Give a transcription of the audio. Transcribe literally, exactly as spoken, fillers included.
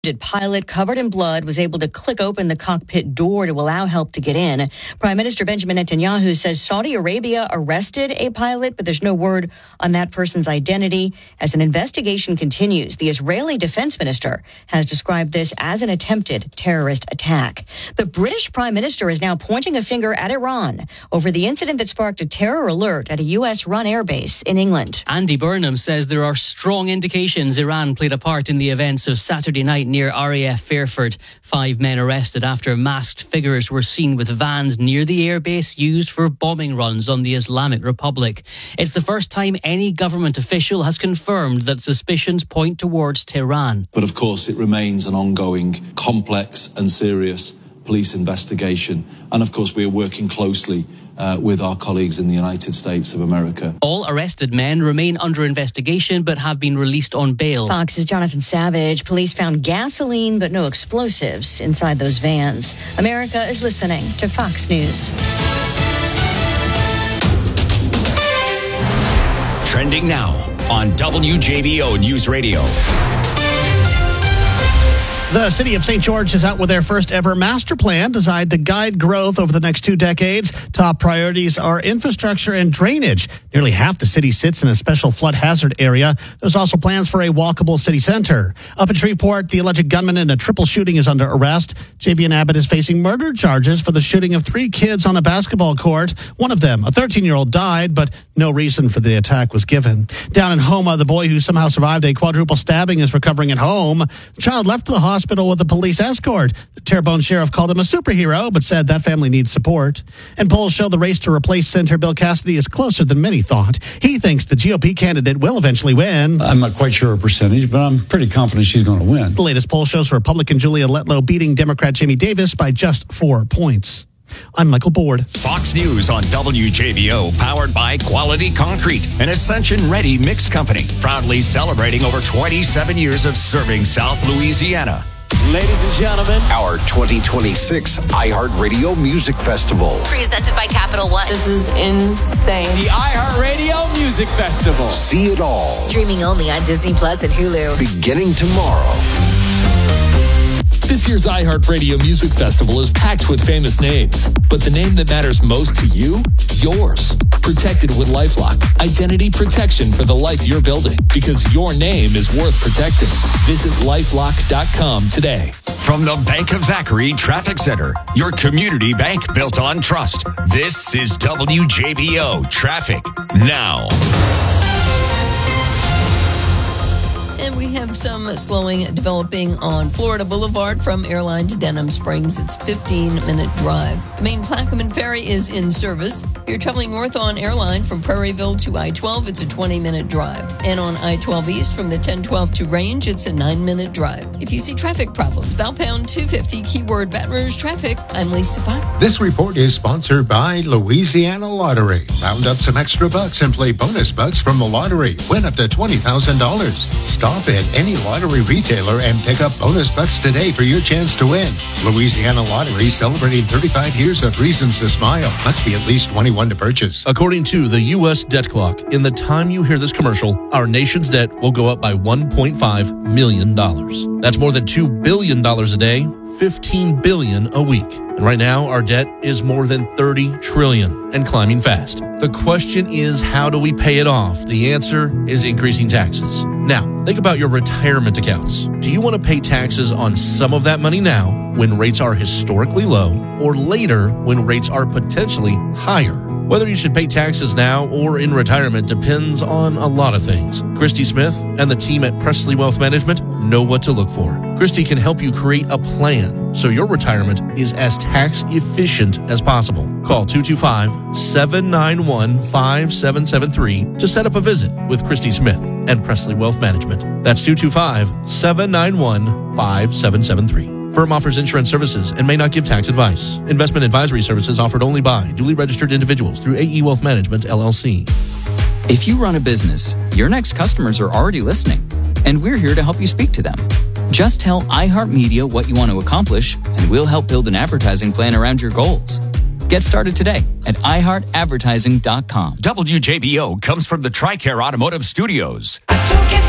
Pilot covered in blood was able to click open the cockpit door to allow help to get in. Prime Minister Benjamin Netanyahu says Saudi Arabia arrested a pilot, but there's no word on that person's identity. As an investigation continues, the Israeli defense minister has described this as an attempted terrorist attack. The British Prime Minister is now pointing a finger at Iran over the incident that sparked a terror alert at a U S-run airbase in England. Andy Burnham says there are strong indications Iran played a part in the events of Saturday night near R A F Fairford. Five men arrested after masked figures were seen with vans near the airbase used for bombing runs on the Islamic Republic. It's the first time any government official has confirmed that suspicions point towards Tehran. But of course it remains an ongoing, complex and serious police investigation. And of course we are working closely Uh, with our colleagues in the United States of America. All arrested men remain under investigation but have been released on bail. Fox's Jonathan Savage. Police found gasoline but no explosives inside those vans. America is listening to Fox News. Trending now on W J B O News Radio. The city of Saint George is out with their first ever master plan designed to guide growth over the next two decades. Top priorities are infrastructure and drainage. Nearly half the city sits in a special flood hazard area. There's also plans for a walkable city center. Up in Shreveport, the alleged gunman in a triple shooting is under arrest. Javian Abbott is facing murder charges for the shooting of three kids on a basketball court. One of them, a thirteen-year-old, died, but no reason for the attack was given. Down in Houma, the boy who somehow survived a quadruple stabbing is recovering at home. The child left the hospital hospital with a police escort. The Terrebonne sheriff called him a superhero, but said that family needs support. And polls show the race to replace Senator Bill Cassidy is closer than many thought. He thinks the G O P candidate will eventually win. I'm not quite sure a percentage, but I'm pretty confident she's going to win. The latest poll shows Republican Julia Letlow beating Democrat Jamie Davis by just four points. I'm Michael Board. Fox News on W J B O, powered by Quality Concrete, an Ascension-ready mix company, proudly celebrating over twenty-seven years of serving South Louisiana. Ladies and gentlemen, our twenty twenty-six iHeartRadio Music Festival. Presented by Capital One. This is insane. The iHeartRadio Music Festival. See it all. Streaming only on Disney Plus and Hulu. Beginning tomorrow. This year's iHeartRadio Music Festival is packed with famous names, but the name that matters most to you? Yours. Protected with LifeLock. Identity protection for the life you're building, because your name is worth protecting. Visit lifelock dot com today. From the Bank of Zachary Traffic Center, your community bank built on trust. This is W J B O Traffic Now. And we have some slowing developing on Florida Boulevard from Airline to Denham Springs. It's a fifteen-minute drive. The main Plaquemine Ferry is in service. If you're traveling north on Airline from Prairieville to I twelve, it's a twenty-minute drive. And on I twelve East from the ten twelve to Range, it's a nine-minute drive. If you see traffic problems, dial pound two fifty, keyword Baton Rouge Traffic. I'm Lisa Pine. This report is sponsored by Louisiana Lottery. Round up some extra bucks and play bonus bucks from the lottery. Win up to twenty thousand dollars. Stop at any lottery retailer and pick up bonus bucks today for your chance to win. Louisiana Lottery celebrating thirty-five years of reasons to smile. Must be at least twenty-one to purchase. According to the U S Debt Clock, in the time you hear this commercial, our nation's debt will go up by one point five million dollars. That's more than two billion dollars a day, fifteen billion dollars a week. And right now, our debt is more than thirty trillion dollars and climbing fast. The question is, how do we pay it off? The answer is increasing taxes. Now, think about your retirement accounts. Do you want to pay taxes on some of that money now when rates are historically low, or later when rates are potentially higher? Whether you should pay taxes now or in retirement depends on a lot of things. Christy Smith and the team at Presley Wealth Management know what to look for. Christy can help you create a plan so your retirement is as tax efficient as possible. Call two two five, seven nine one, five seven seven three to set up a visit with Christy Smith and Presley Wealth Management. That's two two five, seven nine one, five seven seven three. Firm offers insurance services and may not give tax advice. Investment advisory services offered only by duly registered individuals through A E Wealth Management, L L C. If you run a business, your next customers are already listening, and we're here to help you speak to them. Just tell iHeartMedia what you want to accomplish, and we'll help build an advertising plan around your goals. Get started today at i heart advertising dot com. W J B O comes from the TRICARE Automotive Studios. I took it